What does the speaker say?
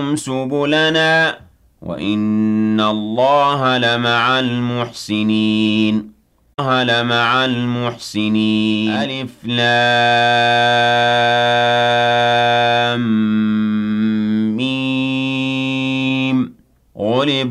لَهَدَيْنَاهُمْ سُبُلَنَا وَإِنَّ اللَّهَ لَمَعَ الْمُحْسِنِينَ ألف لام ميم غُلِبَتِ